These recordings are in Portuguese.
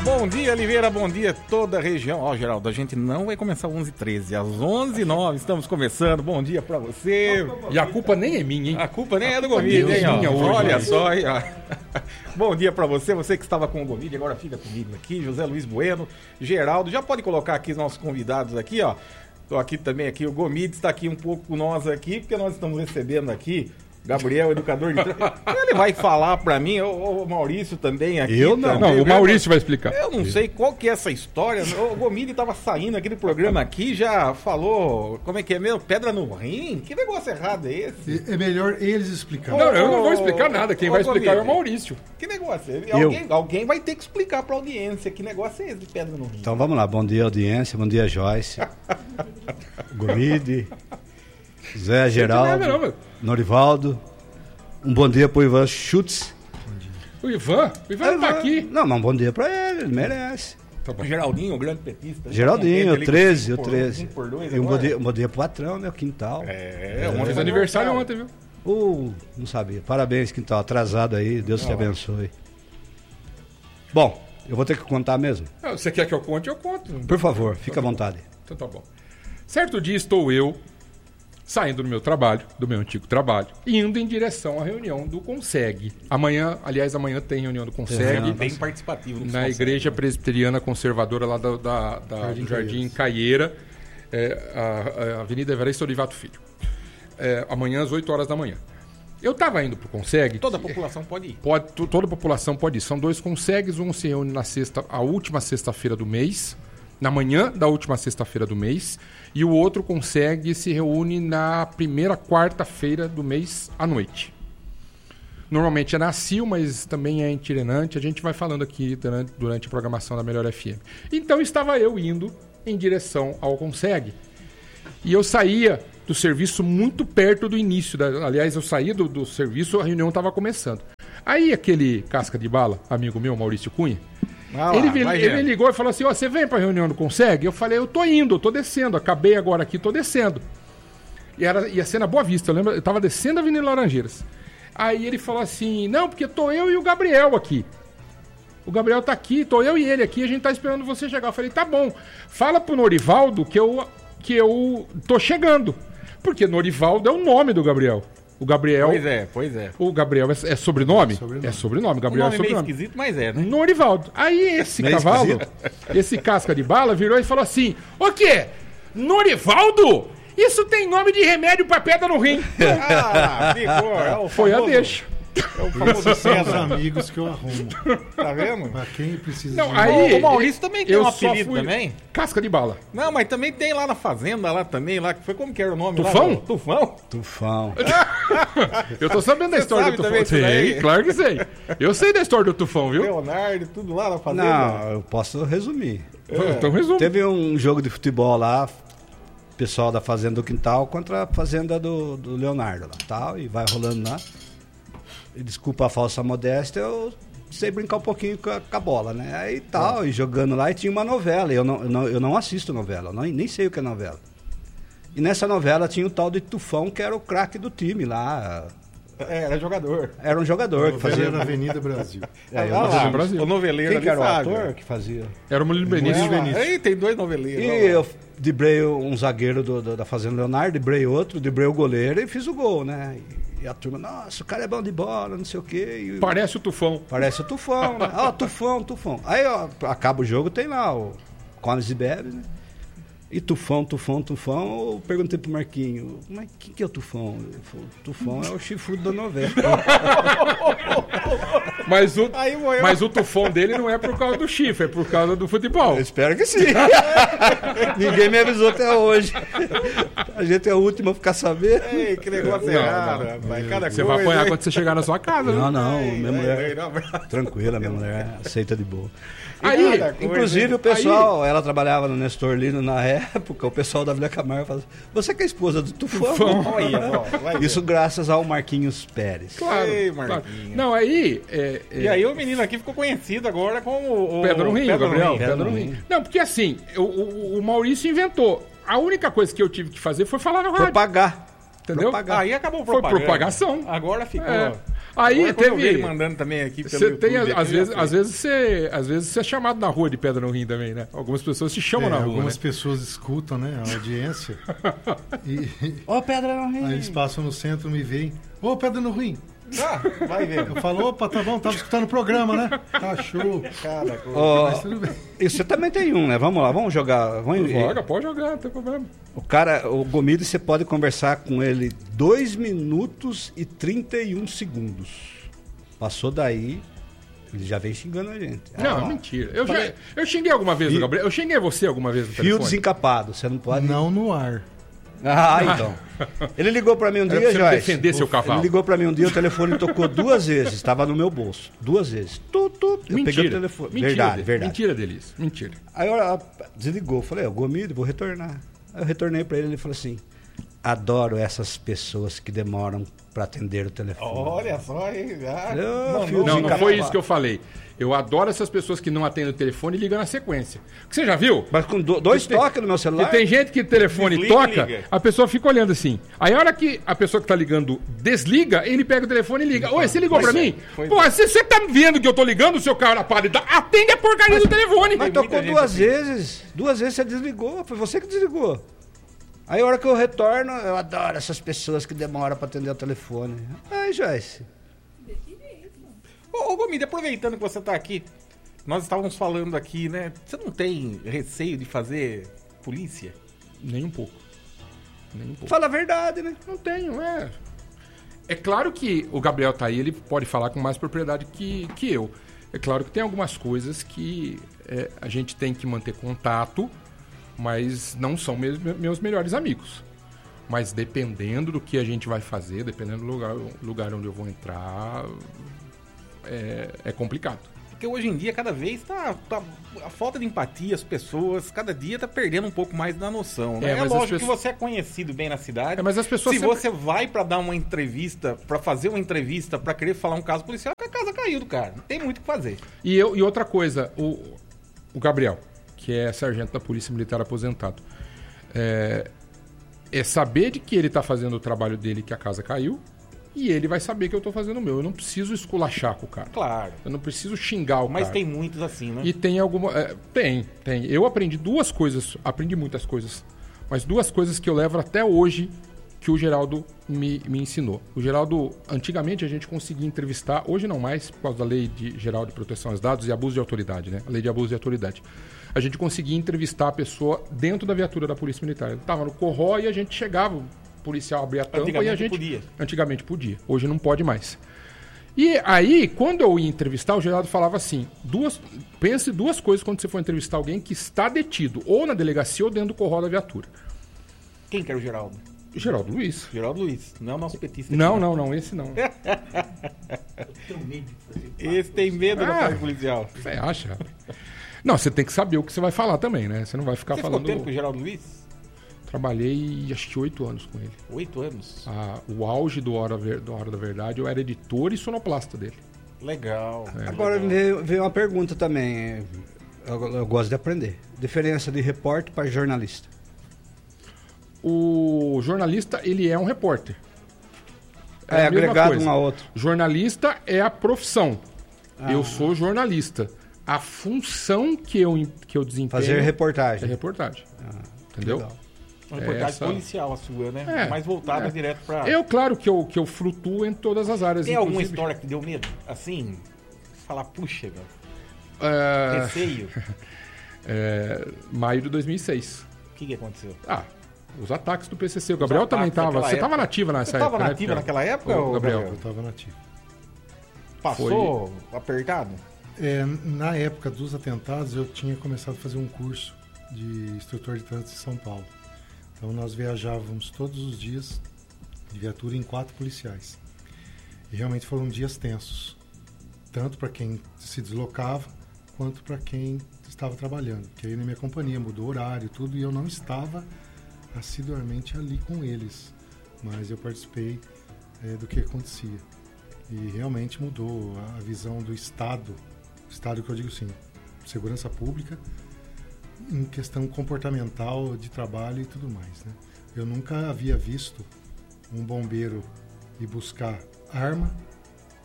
Bom dia, Oliveira, bom dia toda a região. Ó, Geraldo, a gente não vai começar às 11h13, às 11h09 estamos começando. Bom dia pra você. E a culpa nem é minha, hein? A culpa nem é do Gomide, hein? Olha só aí, ó. Bom dia pra você que estava com o Gomide, agora fica comigo aqui, José Luiz Bueno, Geraldo. Já pode colocar aqui os nossos convidados aqui, ó. Tô aqui também, aqui, o Gomide está aqui um pouco com nós aqui, porque nós estamos recebendo aqui Gabriel, educador de ele vai falar pra mim, o Maurício também aqui. Eu não, também, o Maurício vai explicar. Eu não sei qual que é essa história. O Gomide tava saindo aqui do programa aqui, já falou, como é que é mesmo? Pedra no rim? Que negócio errado é esse? É melhor eles explicarem. Não, eu não vou explicar nada, quem vai explicar é o Maurício. Que negócio é? Alguém vai ter que explicar pra audiência que negócio é esse de pedra no rim. Então vamos lá, bom dia audiência, bom dia Joyce, Gomide, Zé, Geraldo, Norivaldo, um bom dia pro Ivan Schutz. O Ivan não tá aqui. Não, mas um bom dia pra ele merece. Tá bom. Geraldinho, o grande petista. Geraldinho, o 13. E um bom dia pro patrão, né, o Quintal. Fez aniversário ontem, viu? Não sabia. Parabéns, Quintal, atrasado aí, Deus te abençoe. Bom, eu vou ter que contar mesmo. Você quer que eu conte? Eu conto. Por favor, fica à vontade. Então tá bom. Certo dia estou eu saindo do meu trabalho, do meu antigo trabalho, indo em direção à reunião do Conseg. Amanhã tem reunião do Conseg. Bem participativo. Na Igreja Presbiteriana Conservadora lá do Jardim Caieira, a Avenida Everest Olivato Filho. Amanhã às 8 horas da manhã. Eu estava indo para o Conseg. Toda a população pode ir? Toda a população pode ir. São 2 Consegs, um se reúne a última sexta-feira do mês, na manhã da última sexta-feira do mês, e o outro Conseg se reúne na primeira quarta-feira do mês à noite. Normalmente é na CIL, mas também é itinerante. A gente vai falando aqui durante a programação da Melhor FM. Então estava eu indo em direção ao Conseg. E eu saía do serviço muito perto do início. Aliás, eu saí do serviço, a reunião estava começando. Aí aquele casca de bala, amigo meu, Maurício Cunha, ele ligou e falou assim, você vem pra reunião do Conseg? Eu falei, eu tô indo, eu tô descendo, acabei agora aqui, tô descendo. Ia ser na Boa Vista, eu lembro, eu tava descendo a Avenida Laranjeiras. Aí ele falou assim, não, porque tô eu e o Gabriel aqui. O Gabriel tá aqui, tô eu e ele aqui, a gente tá esperando você chegar. Eu falei, tá bom, fala pro Norivaldo que eu tô chegando. Porque Norivaldo é o nome do Gabriel. O Gabriel... Pois é. O Gabriel é sobrenome? É sobrenome. Gabriel é sobrenome. Meio esquisito, mas é, né? Norivaldo. Aí esse cavalo, esse casca de bala, virou e falou assim, o quê? Norivaldo? Isso tem nome de remédio pra pedra no rim. Ficou. Foi a deixa. É o famoso São os amigos que eu arrumo. Tá vendo? Pra quem precisa não, aí, o Maurício também tem um apelido também. Casca de bala. Não, mas também tem lá na fazenda, lá também, lá que foi como que era o nome? Tufão? Lá, Tufão. Eu tô sabendo da história do Tufão. Sei, claro que sei. Eu sei da história do Tufão, viu? Leonardo, tudo lá na fazenda. Não, eu posso resumir. Então resume. Teve um jogo de futebol lá, pessoal da fazenda do Quintal contra a fazenda do Leonardo lá, tal, e vai rolando lá. E desculpa a falsa modéstia, eu sei brincar um pouquinho com a bola, né? Aí tal, e jogando lá, e tinha uma novela. Eu não assisto novela, nem sei o que é novela. E nessa novela tinha o tal de Tufão, que era o craque do time lá. Era jogador. Era um jogador que fazia. na Avenida Brasil. O noveleiro. Quem que era o sabe? ator que fazia? Era o Murilo Benício. Aí tem 2 noveleiros. E eu driblei um zagueiro da Fazenda Leonardo, driblei outro, driblei o goleiro e fiz o gol, né? E a turma, nossa, o cara é bom de bola, não sei o quê. Parece o Tufão. Parece o Tufão, né? Tufão. Aí, ó, acaba o jogo, tem lá o Cones e Bebe, né? E Tufão, eu perguntei pro Marquinho, mas quem que é o Tufão? Ele falou, Tufão é o chifrudo da novela. Mas o Tufão dele não é por causa do chifre, é por causa do futebol. Eu espero que sim. Ninguém me avisou até hoje. A gente é a última a ficar sabendo. Ei, que negócio errado, rapaz. Você vai apanhar quando você chegar na sua casa, né? Não, minha mulher... Tranquila, minha mulher aceita de boa. Aí, inclusive o pessoal, ela trabalhava no Nestor Lino na época, o pessoal da Vila Camargo falou, você que é a esposa do Tufão? Isso graças ao Marquinhos Pérez. Claro, Ei, claro. Não, aí... E aí o menino aqui ficou conhecido agora como o Pedra no Rim, Gabriel. Pedra no Rim. Não, porque assim, o Maurício inventou. A única coisa que eu tive que fazer foi falar no rádio. Propagar. Entendeu? Aí acabou o propagação. Agora ficou... Aí Agora, quando eu vejo teve. ele mandando também aqui pelo Você tem, YouTube, às aqui, eu já vezes, sei. às vezes você é chamado na rua de pedra no rim também, né? Algumas pessoas te chamam na rua. Algumas né? pessoas escutam, né? A audiência. E Ô, pedra no rim. aí eles passam no centro e me veem. Ô, pedra no rim. Ah, vai ver. Eu falo, opa, tá bom, tava escutando o programa, né? Tá show. Cada coisa. Ó, Mas tudo bem. e você também tem um, né? Vamos lá, vamos jogar. Joga, pode jogar, não tem problema. O Gomide, você pode conversar com ele 2 minutos e 31 segundos. Passou daí, ele já vem xingando a gente. Não, mentira. Eu xinguei alguma vez, Gabriel. Eu xinguei você alguma vez no Fio telefone. desencapado, você não pode. Não no ar. Ah, então. Ele ligou pra mim um Era dia, pra você Joyce. defender seu cavalo. Ele ligou pra mim um dia, o telefone tocou 2 vezes, estava no meu bolso. 2 vezes. Eu peguei o Mentira. telefone. Mentira Verdade, dele. verdade. Mentira deles. Mentira. Aí ela desligou, eu falei, Gomide, vou retornar. Aí eu retornei pra ele, ele falou assim, adoro essas pessoas que demoram pra atender o telefone. Olha só, hein? Ah, Não, fio Não, não desencapado. foi isso que eu falei. Eu adoro essas pessoas que não atendem o telefone e ligam na sequência. Você já viu? Mas com 2 toques no meu celular. E tem gente que o telefone Desliga, toca, liga. a pessoa fica olhando assim. Aí a hora que a pessoa que tá ligando desliga, ele pega o telefone e liga. Oi, você ligou pra mim? Pois Pô, se você tá vendo que eu tô ligando, seu cara pálida, atende a porcaria do telefone. Mas Tem tocou muita gente 2 assim. vezes. 2 vezes você desligou. Foi você que desligou. Aí a hora que eu retorno, eu adoro essas pessoas que demoram pra atender o telefone. Ai, Joyce. Ô, Gomide, aproveitando que você tá aqui, nós estávamos falando aqui, né? Você não tem receio de fazer polícia? Nem um pouco. Nem um pouco. Fala a verdade, né? Não tenho, é. É claro que o Gabriel tá aí, ele pode falar com mais propriedade que eu. É claro que tem algumas coisas que a gente tem que manter contato, mas não são meus melhores amigos. Mas dependendo do que a gente vai fazer, dependendo do lugar onde eu vou entrar, é complicado. Porque hoje em dia, cada vez tá a falta de empatia, as pessoas, cada dia tá perdendo um pouco mais da noção, né? É mas as lógico que pessoas- você é conhecido bem na cidade. Mas as pessoas Se sempre- você vai pra dar uma entrevista, pra fazer uma entrevista, pra querer falar um caso policial, a casa caiu do cara. Não tem muito o que fazer. E outra coisa, o Gabriel, que é sargento da Polícia Militar aposentado, é saber de que ele tá fazendo o trabalho dele, que a casa caiu, e ele vai saber que eu tô fazendo o meu. Eu não preciso esculachar com o cara. Claro. Eu não preciso xingar o Mas cara. tem muitos assim, né? E tem alguma... Tem. Eu aprendi 2 coisas, aprendi muitas coisas, mas 2 coisas que eu levo até hoje que o Geraldo me ensinou. O Geraldo, antigamente a gente conseguia entrevistar, hoje não mais, por causa da Lei Geral de Proteção aos Dados e Abuso de Autoridade, né? A Lei de Abuso de Autoridade. A gente conseguia entrevistar a pessoa dentro da viatura da Polícia Militar. Ele estava no corró e a gente chegava, o policial abria a tampa e a Antigamente gente... podia. Antigamente podia. Hoje não pode mais. E aí, quando eu ia entrevistar, o Geraldo falava assim, pense 2 coisas quando você for entrevistar alguém que está detido, ou na delegacia ou dentro do corró da viatura. Quem que era o Geraldo? Geraldo Luiz. Geraldo Luiz, não é o nosso petista. Não, esse não. Esse tem medo da parte policial. Você acha? Não, você tem que saber o que você vai falar também, né? Você não vai ficar Você falando... ficou tempo com o Geraldo Luiz? Trabalhei, acho que 8 anos com ele. 8 anos. O auge do Hora da Verdade, eu era editor e sonoplasta dele. Legal. Agora legal. veio uma pergunta também. Eu gosto de aprender. Diferença de repórter para jornalista. O jornalista, ele é um repórter. É a mesma agregado coisa. um ao outro. Jornalista é a profissão. Eu sou jornalista. A função que eu desempenho Fazer é reportagem. reportagem. Entendeu? legal. Uma reportagem essa- policial a sua, né? Mais voltada direto pra... Claro que eu flutuo em todas as áreas. Tem alguma inclusive- história que deu medo? Assim, falar, puxa, meu, É, receio. maio de 2006. O que aconteceu? Os ataques do PCC. O Gabriel também ataques estava. naquela Você estava época. nativa nessa Você época? tava né, nativa Gabriel? naquela época, Ô, ô, Gabriel? Eu estava nativo. Passou apertado? Na época dos atentados, eu tinha começado a fazer um curso de instrutor de trânsito em São Paulo. Então, nós viajávamos todos os dias de viatura em 4 policiais. E realmente foram dias tensos, tanto para quem se deslocava, quanto para quem estava trabalhando. Porque aí na minha companhia mudou o horário e tudo, e eu não estava assiduamente ali com eles, mas eu participei do que acontecia. E realmente mudou a visão do Estado que eu digo assim, segurança pública, em questão comportamental de trabalho e tudo mais, né? Eu nunca havia visto um bombeiro ir buscar arma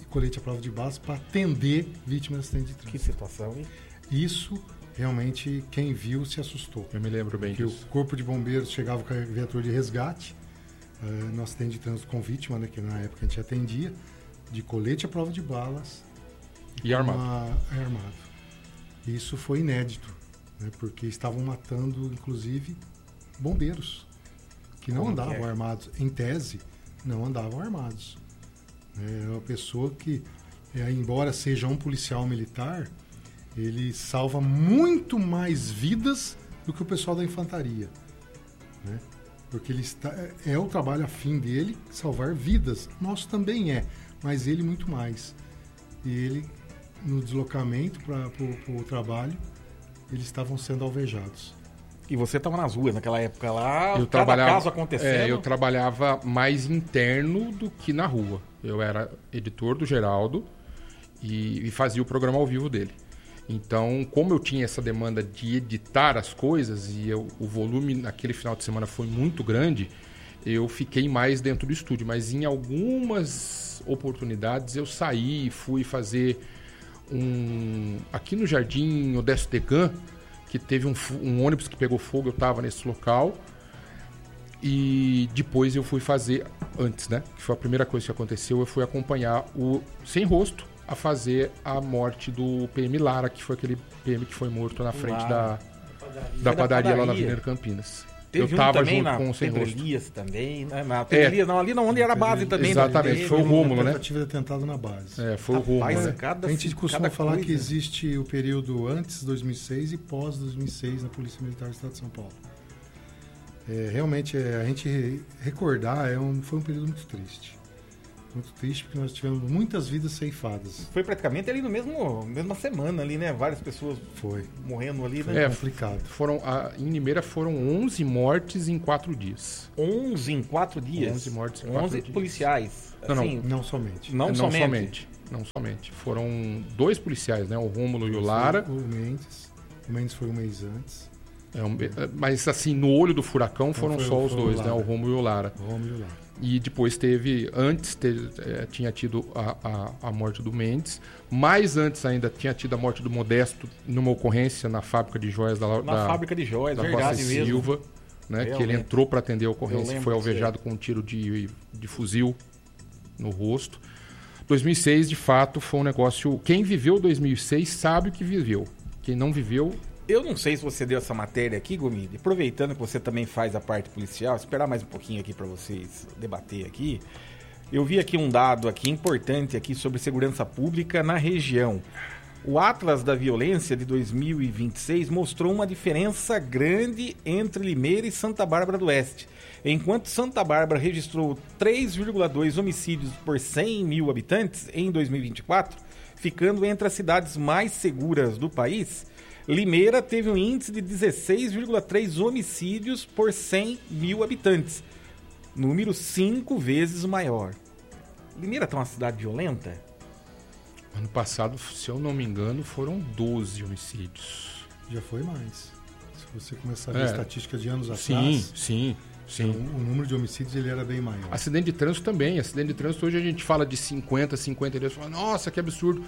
colete à prova de balas para atender vítimas de acidente de trânsito. Que situação, hein? Isso, realmente, quem viu se assustou. Eu me lembro bem Porque disso. o corpo de bombeiros chegava com a viatura de resgate, no acidente de trânsito com vítima, né, que na época a gente atendia, de colete à prova de balas. E armado. Armado. Isso foi inédito, né, porque estavam matando, inclusive, bombeiros, que não andavam armados. Em tese, não andavam armados. É uma pessoa que, embora seja um policial militar, ele salva muito mais vidas do que o pessoal da infantaria, né? Porque é o trabalho afim dele salvar vidas. Nosso também é, mas ele muito mais. E ele, no deslocamento para o trabalho, eles estavam sendo alvejados. E você estava nas ruas naquela época lá, cada caso acontecendo. Eu trabalhava mais interno do que na rua. Eu era editor do Geraldo e fazia o programa ao vivo dele. Então, como eu tinha essa demanda de editar as coisas e o volume naquele final de semana foi muito grande, eu fiquei mais dentro do estúdio. Mas em algumas oportunidades eu saí e fui fazer aqui no Jardim Odesto Degan, que teve um ônibus que pegou fogo, eu estava nesse local. E depois eu fui fazer, antes, né? Que foi a primeira coisa que aconteceu, eu fui acompanhar o Sem Rosto a fazer a morte do PM Lara, que foi aquele PM que foi morto na frente da padaria lá na Avenida Campinas. Teve eu tava também junto com o Sem Rosto. Elias também, né? Na Pedro Elias, não, ali não, onde era a base também. Exatamente, foi o Rômulo, né? Tentativa de atentado na base. Foi o Rômulo, né? A gente costuma falar que existe o período antes de 2006 e pós 2006 na Polícia Militar do Estado de São Paulo. Realmente, a gente recordar, foi um período muito triste. Muito triste, porque nós tivemos muitas vidas ceifadas. Foi praticamente ali mesma semana ali, né? Várias pessoas morrendo ali, né? Complicado. Em Limeira foram 11 mortes em 4 dias. 11 em 4 dias? 11 mortes em 4 dias. 11 policiais. Assim, não somente. Não somente. Foram 2 policiais, né? O Rômulo e o Lara. O Mendes foi um mês antes. Mas assim, no olho do furacão foram só os dois, né? O Rômulo e o Lara. E depois tinha tido a morte do Mendes. Mais antes ainda tinha tido a morte do Modesto numa ocorrência na fábrica de joias da fábrica de joias, da verdade Costa Silva, né? Que ele entrou para atender a ocorrência e foi alvejado com um tiro de fuzil no rosto. 2006, de fato, foi um negócio... Quem viveu 2006 sabe o que viveu. Quem não viveu... Eu não sei se você deu essa matéria aqui, Gomide, aproveitando que você também faz a parte policial, esperar mais um pouquinho aqui para vocês debater aqui. Eu vi aqui um dado aqui importante aqui sobre segurança pública na região. O Atlas da Violência de 2026 mostrou uma diferença grande entre Limeira e Santa Bárbara do Oeste. Enquanto Santa Bárbara registrou 3,2 homicídios por 100 mil habitantes em 2024, ficando entre as cidades mais seguras do país, Limeira teve um índice de 16,3 homicídios por 100 mil habitantes, número 5 vezes maior. Limeira está uma cidade violenta? Ano passado, se eu não me engano, foram 12 homicídios. Já foi mais. Se você começar a ver estatísticas de anos atrás... Sim. O número de homicídios ele era bem maior. Acidente de trânsito também. Acidente de trânsito, hoje a gente fala de 52, fala, nossa, que absurdo.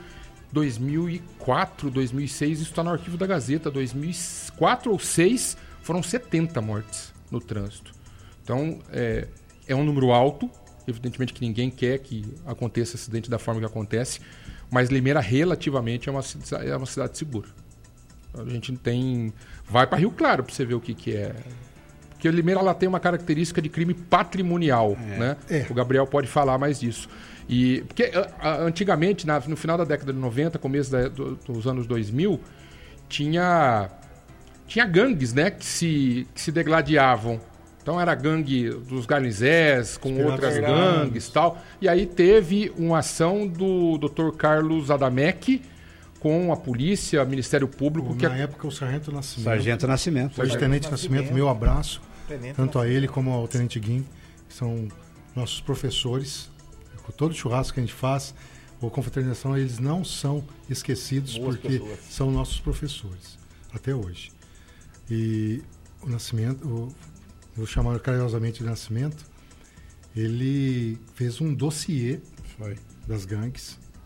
2004, 2006, isso está no arquivo da Gazeta. 2004 ou 2006 foram 70 mortes no trânsito. Então, é um número alto. Evidentemente que ninguém quer que aconteça acidente da forma que acontece, mas Limeira relativamente é uma cidade segura. A gente vai para Rio Claro para você ver o que é. Porque Limeira ela tem uma característica de crime patrimonial, né? O Gabriel pode falar mais disso. Porque antigamente, no final da década de 90, começo dos anos 2000, tinha gangues, né, que se degladiavam. Então era a gangue dos Garnizés com outras gangues e tal. E aí teve uma ação do Dr. Carlos Adamec com a polícia, Ministério Público. Na época, o Sargento Nascimento. Hoje, Tenente Nascimento, meu abraço. Tanto a ele como ao Tenente Guim, que são nossos professores. Com todo churrasco que a gente faz, ou confraternização, eles não são esquecidos porque são nossos professores, até hoje. E o Nascimento, vou chamar carinhosamente de Nascimento, ele fez um dossiê das gangues,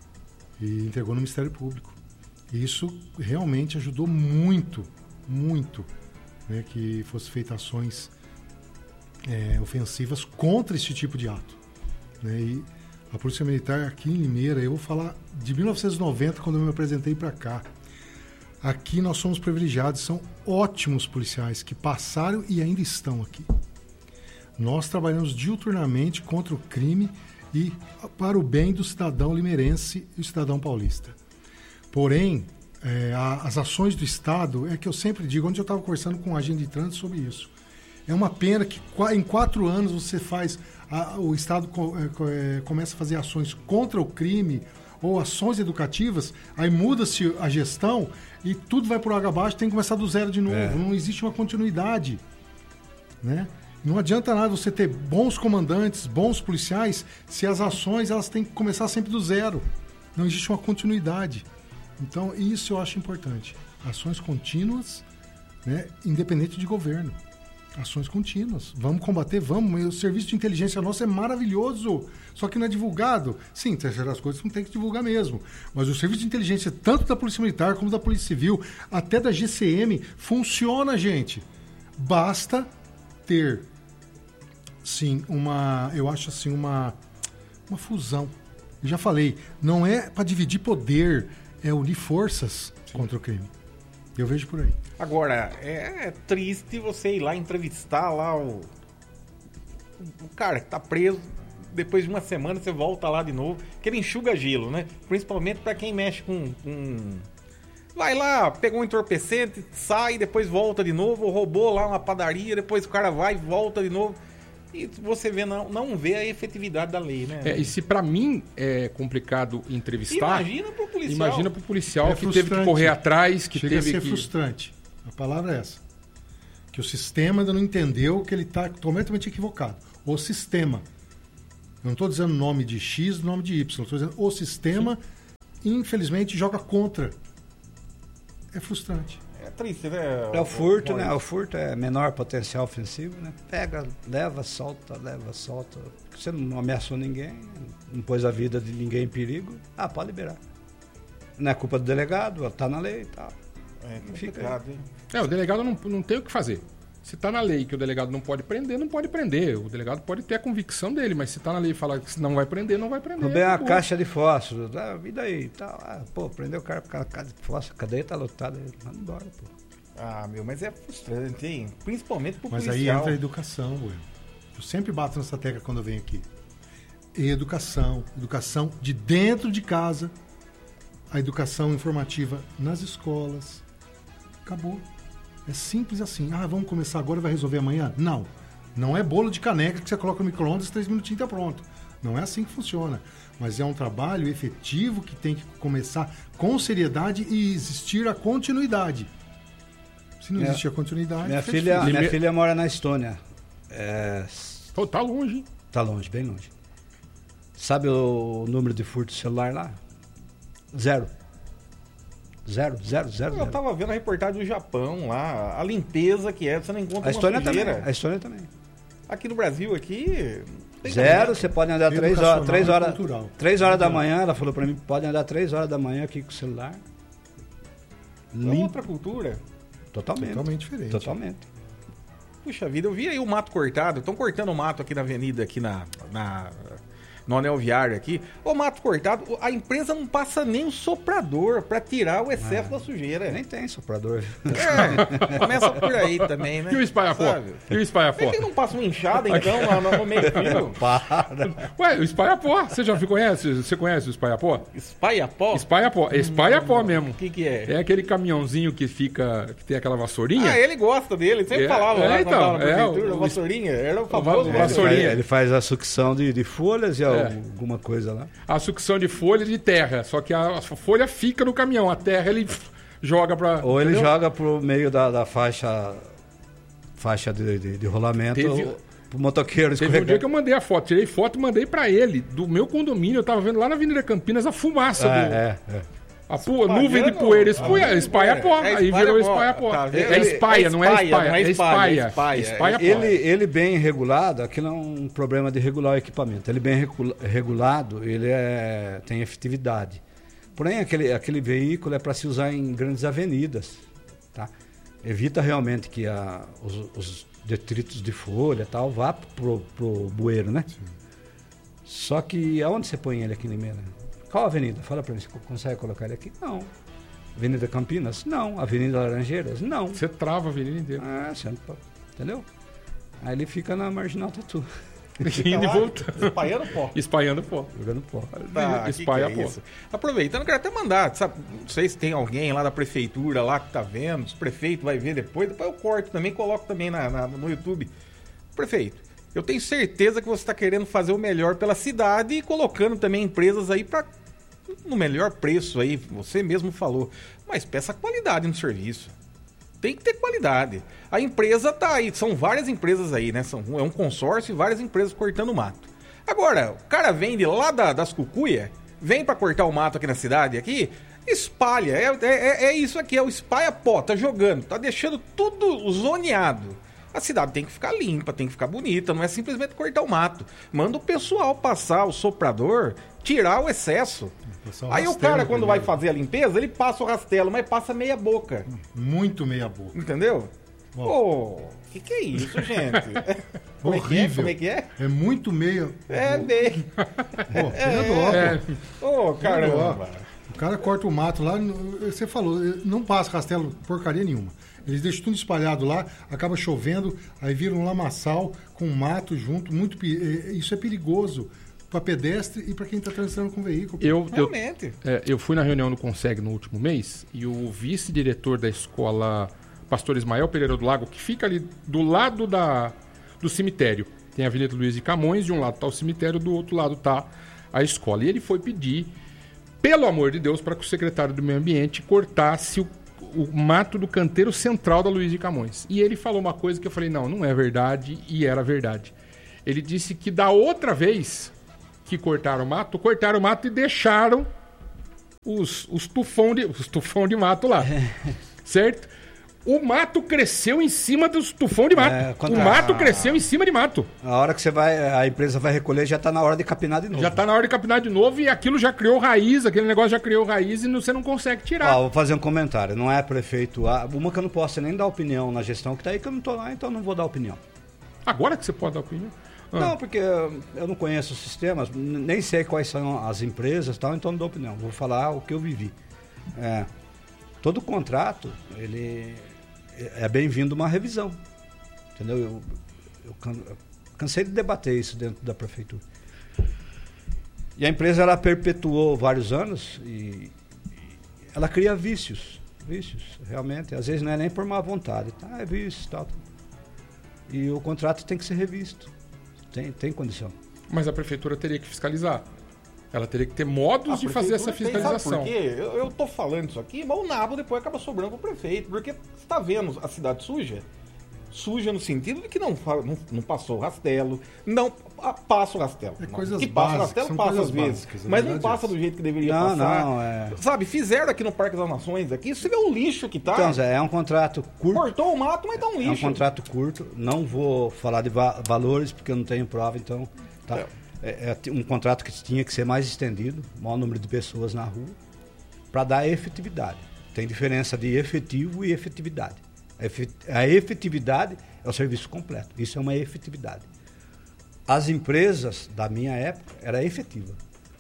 e entregou no Ministério Público. E isso realmente ajudou muito, muito, né, que fossem feitas ações ofensivas contra esse tipo de ato. Né? E a Polícia Militar aqui em Limeira, eu vou falar de 1990, quando eu me apresentei para cá. Aqui nós somos privilegiados, são ótimos policiais que passaram e ainda estão aqui. Nós trabalhamos diuturnamente contra o crime e para o bem do cidadão limeirense e do cidadão paulista. Porém, as ações do Estado, é que eu sempre digo, onde eu estava conversando com um agente de trânsito sobre isso, é uma pena que em 4 anos você faz, o Estado começa a fazer ações contra o crime ou ações educativas, aí muda-se a gestão e tudo vai por água abaixo, tem que começar do zero de novo, não existe uma continuidade, né? Não adianta nada você ter bons comandantes, bons policiais, se as ações elas têm que começar sempre do zero. Não existe uma continuidade. Então, isso eu acho importante. Ações contínuas, né, independente de governo. Ações contínuas. Vamos combater, vamos. O serviço de inteligência nosso é maravilhoso, só que não é divulgado. Sim, tem certas coisas que não tem que divulgar mesmo. Mas o serviço de inteligência, tanto da Polícia Militar como da Polícia Civil, até da GCM, funciona, gente. Basta ter, sim, eu acho assim, uma fusão. Eu já falei, não é para dividir poder, é unir forças contra o crime. Eu vejo por aí. Agora, é triste você ir lá entrevistar lá o cara que tá preso, depois de uma semana você volta lá de novo, que ele enxuga gelo, né? Principalmente para quem mexe com... Vai lá, pegou um entorpecente, sai, depois volta de novo, ou roubou lá uma padaria, depois o cara vai e volta de novo. E você vê, não vê a efetividade da lei, né? E se pra mim é complicado entrevistar... Imagina pro policial que teve que correr atrás, que Chega teve a ser frustrante. A palavra é essa. Que o sistema ainda não entendeu que ele está completamente equivocado. O sistema. Eu não estou dizendo nome de X, nome de Y. Estou dizendo o sistema, infelizmente, joga contra. É frustrante. É triste, né? É o furto, né? O furto é menor potencial ofensivo, né? Pega, leva, solta. Você não ameaçou ninguém, não pôs a vida de ninguém em perigo. Pode liberar. Não é culpa do delegado, tá na lei e tal. É complicado, hein? O delegado não tem o que fazer. Se tá na lei que o delegado não pode prender, não pode prender. O delegado pode ter a convicção dele, mas se tá na lei e falar que não vai prender, não vai prender. Roubei uma caixa de fósforo, e daí? Tal. Prendeu o cara por causa da caixa de fósforo, a cadeia tá lotada, manda embora, pô. Mas é frustrante, hein? Principalmente pro policial. Mas aí entra a educação, ué. Eu sempre bato nessa tecla quando eu venho aqui. Educação de dentro de casa, a educação informativa nas escolas. Acabou. É simples assim. Vamos começar agora e vai resolver amanhã? Não. Não é bolo de caneca que você coloca no micro-ondas 3 minutinhos e tá pronto. Não é assim que funciona. Mas é um trabalho efetivo que tem que começar com seriedade e existir a continuidade. Se não existir a continuidade... Minha filha mora na Estônia. Tá longe, hein? Tá longe, bem longe. Sabe o número de furto celular lá? 0. Eu tava vendo a reportagem do Japão lá, a limpeza que você não encontra a Estônia também. A Estônia também. Aqui no Brasil, aqui... 0, você pode andar 3 horas da manhã, ela falou pra mim, pode andar 3 horas da manhã aqui com o celular. É outra cultura. Totalmente diferente. Totalmente. Puxa vida, eu vi aí o mato cortado, estão cortando o mato aqui na avenida, aqui no anel viário aqui. O mato cortado, a empresa não passa nem um soprador para tirar o excesso da sujeira. Nem tem soprador. Começa por aí também, né? E o espalha-pó? Por que não passa uma enxada, então, no meio fio? Ué, o espalha-pó, você conhece o espalha-pó? Espalha-pó? Espalha-pó, é espalha-pó mesmo. O que é? É aquele caminhãozinho que tem aquela vassourinha. Ele gosta dele, ele sempre falava lá então, na prefeitura, vassourinha, era o famoso vassourinha. Ele faz a sucção de folhas e alguma coisa lá. A sucção de folha de terra, só que a folha fica no caminhão, a terra ele joga para... Ou ele joga pro meio da faixa de rolamento, pro motoqueiro escorregar. Teve um dia que eu mandei a foto, tirei foto e mandei para ele, do meu condomínio, eu tava vendo lá na Avenida Campinas a fumaça a nuvem de poeira, espalha pó, aí virou espalha pó. É espalha, não é espalha. Ele bem regulado, aquilo é um problema de regular o equipamento. Ele bem regulado, ele tem efetividade. Porém, aquele veículo é para se usar em grandes avenidas, tá? Evita realmente que os detritos de folha tal vá pro bueiro, né? Sim. Só que aonde você põe ele aqui em Limeira? Qual avenida? Fala para mim, você consegue colocar ele aqui? Não. Avenida Campinas? Não. Avenida Laranjeiras? Não. Você trava a avenida inteira. Entendeu? Aí ele fica na Marginal Tatu. Indo e voltando. Espalhando pó. Espalhando pó. Jogando pó. Espalha pó. Aproveitando, eu quero até mandar, sabe? Não sei se tem alguém lá da prefeitura lá que tá vendo, se o prefeito vai ver depois eu corto também, coloco também no YouTube. Prefeito, eu tenho certeza que você está querendo fazer o melhor pela cidade e colocando também empresas aí no melhor preço aí, você mesmo falou. Mas peça qualidade no serviço. Tem que ter qualidade. A empresa tá aí, são várias empresas aí, né? É um consórcio e várias empresas cortando mato. Agora, o cara vem de lá das cucuia, vem para cortar o mato aqui na cidade, aqui, espalha. É isso aqui, é o espalha-pó, tá jogando, tá deixando tudo zoneado. A cidade tem que ficar limpa, tem que ficar bonita, não é simplesmente cortar o mato. Manda o pessoal passar o soprador, tirar o excesso. Aí o cara, quando vai fazer a limpeza, ele passa o rastelo, mas passa meia boca. Muito meia boca. Entendeu? Pô, que é isso, gente? Horrível. Como é que é? É muito meia. Bem. Pô, caramba. O cara corta o mato lá, você falou, não passa rastelo porcaria nenhuma. Eles deixam tudo espalhado lá, acaba chovendo, aí vira um lamaçal com mato junto. Isso é perigoso para pedestre e para quem está transitando com o veículo. Realmente. Eu fui na reunião do Conseg no último mês e o vice-diretor da escola Pastor Ismael Pereira do Lago, que fica ali do lado do cemitério, tem a Avenida Luiz de Camões, de um lado está o cemitério, do outro lado está a escola. E ele foi pedir, pelo amor de Deus, para que o secretário do Meio Ambiente cortasse o mato do canteiro central da Luiz de Camões. E ele falou uma coisa que eu falei, não é verdade, e era verdade. Ele disse que da outra vez que cortaram o mato e deixaram os tufão de mato lá. Certo? O mato cresceu em cima dos tufão de mato. O mato cresceu em cima de mato. A hora que a empresa vai recolher, já está na hora de capinar de novo. Já está na hora de capinar de novo e aquilo já criou raiz, aquele negócio já criou raiz e você não consegue tirar. Vou fazer um comentário. Não é prefeito. Uma que eu não posso nem dar opinião na gestão que está aí, que eu não estou lá, então não vou dar opinião. Agora que você pode dar opinião? Não, porque eu não conheço os sistemas, nem sei quais são as empresas, tal, então não dou opinião. Vou falar o que eu vivi. Todo contrato, ele é bem-vindo uma revisão. Entendeu? Eu cansei de debater isso dentro da prefeitura. E a empresa, ela perpetuou vários anos e ela cria vícios, realmente. Às vezes não é nem por má vontade, tá? É vício e tal. E o contrato tem que ser revisto. Tem condição. Mas a prefeitura teria que fiscalizar. Ela teria que ter modos de fazer essa fiscalização. Sabe por quê? Eu tô falando isso aqui, mas o nabo depois acaba sobrando pro prefeito. Porque você tá vendo a cidade suja? Suja no sentido de que não passou o rastelo, não passa o rastelo. Que passa o rastelo, passa às vezes. Mas não passa do jeito que deveria passar. Sabe, fizeram aqui no Parque das Nações, aqui, você vê o lixo que tá. Então, Zé, é um contrato curto. Cortou o mato, mas tá um lixo. É um contrato curto, não vou falar de valores, porque eu não tenho prova, então. Tá. É um contrato que tinha que ser mais estendido, maior número de pessoas na rua, para dar efetividade. Tem diferença de efetivo e efetividade. A efetividade é o serviço completo. Isso é uma efetividade. As empresas da minha época era efetiva.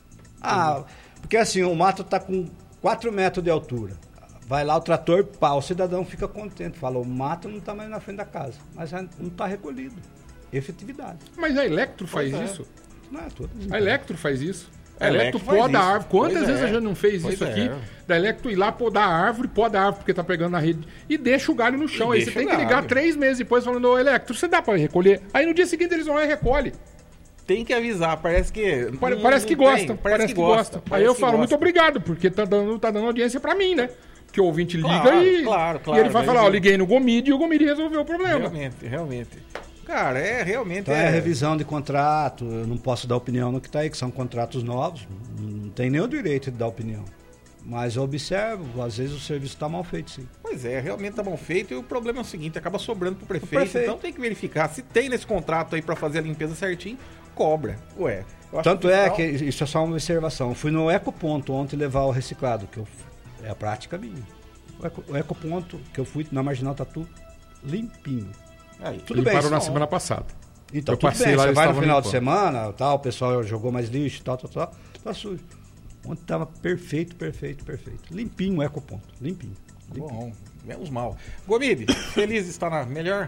Porque assim, o mato está com 4 metros de altura. Vai lá o trator, o cidadão fica contente. Fala, o mato não está mais na frente da casa. Mas não está recolhido. Efetividade. Mas a Electro faz isso? Não é todas. A Electro faz isso. A Electro poda a árvore. Quantas vezes a gente não fez isso aqui? Da Electro ir lá podar a árvore, poda a árvore porque tá pegando na rede e deixa o galho no chão. Aí você tem que ligar 3 meses depois falando, ô Electro, você dá pra recolher? Aí no dia seguinte eles vão lá e recolhem. Tem que avisar, parece que... Parece que gostam. Aí eu falo, muito obrigado, porque tá dando audiência pra mim, né? Porque o ouvinte liga e ele vai falar, liguei no Gomide e o Gomide resolveu o problema. Realmente. Cara, realmente... Então é revisão de contrato, eu não posso dar opinião no que está aí, que são contratos novos, não tem nem o direito de dar opinião. Mas eu observo, às vezes o serviço está mal feito, sim. Pois é, realmente está mal feito e o problema é o seguinte, acaba sobrando pro prefeito, então tem que verificar se tem nesse contrato aí para fazer a limpeza certinho cobra. Ué. Tanto é que isso é só uma observação. Eu fui no Ecoponto ontem levar o reciclado, é a prática minha. O Ecoponto que eu fui na Marginal Tatu, limpinho. Aí, tudo bem. Parou na semana passada. Então, tudo bem. Você vai no final de semana, tal, o pessoal jogou mais lixo, tal, tá sujo. Ontem estava perfeito. Limpinho o Ecoponto, limpinho. Bom, menos mal. Gomide, feliz de estar na melhor?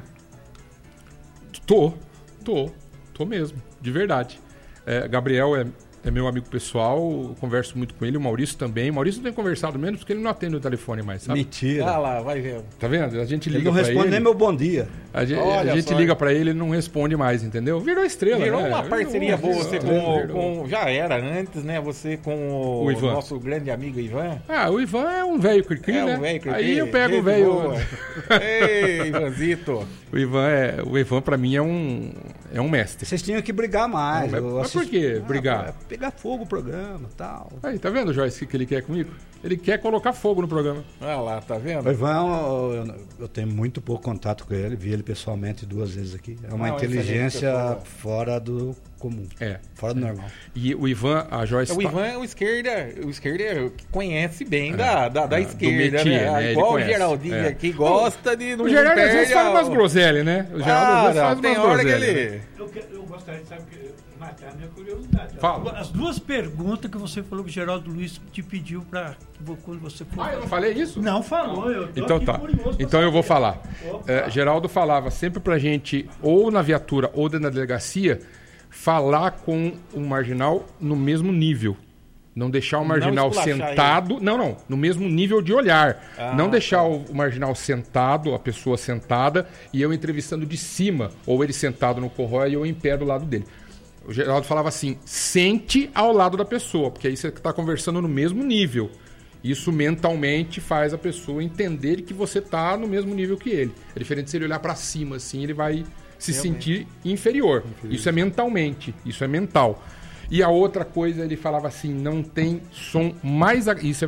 Tô mesmo, de verdade. Gabriel é meu amigo pessoal, eu converso muito com ele, o Maurício também. O Maurício não tem conversado menos porque ele não atende o telefone mais, sabe? Mentira. Ah lá, vai vendo. Tá vendo? A gente liga ele não responde nem meu bom dia. A gente liga pra ele, ele não responde mais, entendeu? Virou estrela, Virou né? uma parceria boa você com... Já era antes, né? Você com o nosso grande amigo Ivan. O Ivan é um velho cri-cri, né? Um velho cri-cri. Aí eu pego o velho... Ei, Ivanzito. O Ivan pra mim é um mestre. Vocês tinham que brigar mais. Mas por que brigar? Pegar fogo o programa e tal. Aí, tá vendo, Joyce, o que ele quer comigo? Ele quer colocar fogo no programa. Olha lá, tá vendo? O Ivan, eu tenho muito pouco contato com ele, vi ele pessoalmente 2 vezes aqui. É uma inteligência fora do comum. Fora do normal. E o Ivan, a Joyce... O Ivan é o esquerda que conhece bem da esquerda, métier, né? Igual o Geraldinho aqui gosta de... O Geraldo às vezes faz umas groselhas, né? O Geraldo às vezes faz umas groselhas. Né? Eu gostaria de saber, matar a minha curiosidade. Fala. As 2 perguntas que você falou que o Geraldo Luiz te pediu para quando você for... eu não falei isso? Não falou. Eu tô então tá. Então eu vou falar. Geraldo falava sempre pra gente, ou na viatura ou dentro da delegacia, falar com o marginal no mesmo nível. Não deixar o marginal sentado... Não. No mesmo nível de olhar. Não deixar o marginal sentado, a pessoa sentada, e eu entrevistando de cima. Ou ele sentado no corrói e eu em pé do lado dele. O Geraldo falava assim, sente ao lado da pessoa, porque aí você está conversando no mesmo nível. Isso mentalmente faz a pessoa entender que você está no mesmo nível que ele. É diferente se ele olhar para cima, assim, ele vai se sentir inferior. Isso é mentalmente, isso é mental. E a outra coisa, ele falava assim, não tem som mais... Isso é